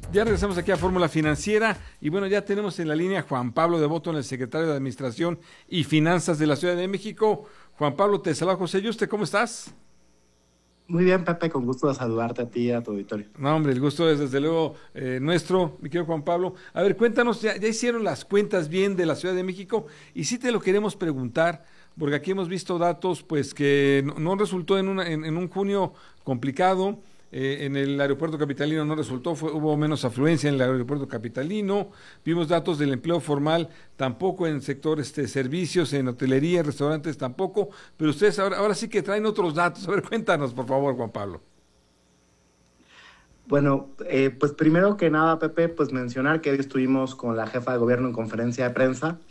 Ya regresamos aquí a Fórmula Financiera y bueno, ya tenemos en la línea a Juan Pablo de Botton, el secretario de Administración y Finanzas de la Ciudad de México. Juan Pablo, te saluda José Yuste, ¿cómo estás? Muy bien, Pepe, con gusto de saludarte a ti y a tu auditorio. No, hombre, el gusto es desde luego nuestro, mi querido Juan Pablo. A ver, cuéntanos, ya hicieron las cuentas bien de la Ciudad de México y sí te lo queremos preguntar, porque aquí hemos visto datos pues que no resultó en un junio complicado. En el aeropuerto capitalino no resultó, hubo menos afluencia en el aeropuerto capitalino, vimos datos del empleo formal, tampoco en el sector servicios, en hotelería, restaurantes tampoco, pero ustedes ahora sí que traen otros datos. A ver, cuéntanos por favor, Juan Pablo. Bueno, pues primero que nada, Pepe, pues mencionar que hoy estuvimos con la jefa de gobierno en conferencia de prensa,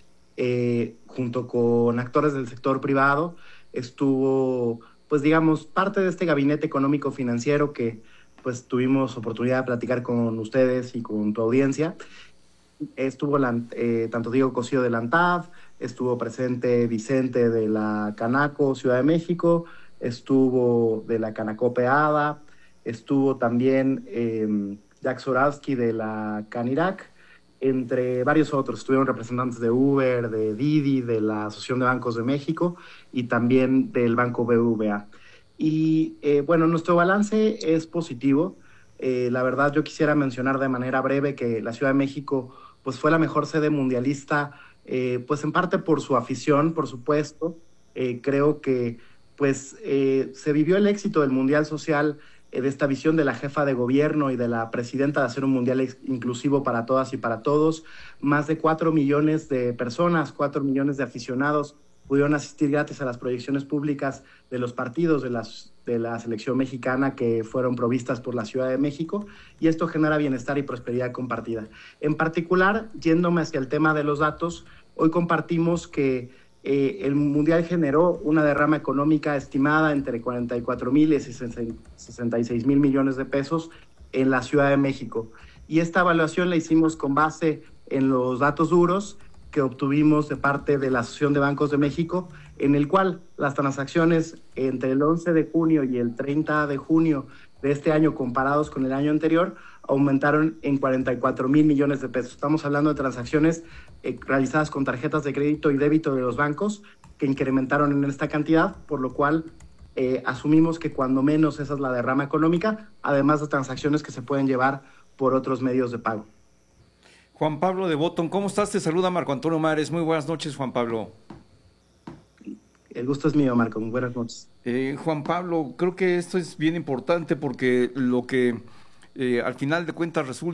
junto con actores del sector privado. Estuvo, pues digamos, parte de este gabinete económico financiero que pues tuvimos oportunidad de platicar con ustedes y con tu audiencia. Estuvo tanto Diego Cosío de la ANTAD, estuvo presente Vicente de la Canaco Ciudad de México, estuvo de la Canacope ADA, estuvo también Jack Zorawski de la Canirac, entre varios otros. Estuvieron representantes de Uber, de Didi, de la Asociación de Bancos de México y también del Banco BBVA. Y bueno, nuestro balance es positivo. La verdad, yo quisiera mencionar de manera breve que la Ciudad de México pues fue la mejor sede mundialista, pues en parte por su afición, por supuesto. Creo que pues se vivió el éxito del Mundial Social, de esta visión de la jefa de gobierno y de la presidenta de hacer un mundial inclusivo para todas y para todos. Más de 4 millones de personas, 4 millones de aficionados pudieron asistir gratis a las proyecciones públicas de los partidos de la selección mexicana que fueron provistas por la Ciudad de México, y esto genera bienestar y prosperidad compartida. En particular, yéndome hacia el tema de los datos, hoy compartimos que el Mundial generó una derrama económica estimada entre 44,000 y 66,000 millones de pesos en la Ciudad de México. Y esta evaluación la hicimos con base en los datos duros que obtuvimos de parte de la Asociación de Bancos de México, en el cual las transacciones entre el 11 de junio y el 30 de junio de este año comparados con el año anterior aumentaron en 44,000 millones de pesos. Estamos hablando de transacciones realizadas con tarjetas de crédito y débito de los bancos que incrementaron en esta cantidad, por lo cual asumimos que cuando menos esa es la derrama económica, además de transacciones que se pueden llevar por otros medios de pago. Juan Pablo de Botton, ¿cómo estás? Te saluda Marco Antonio Mares. Muy buenas noches, Juan Pablo. El gusto es mío, Marco. Muy buenas noches. Juan Pablo, creo que esto es bien importante porque lo que al final de cuentas resulta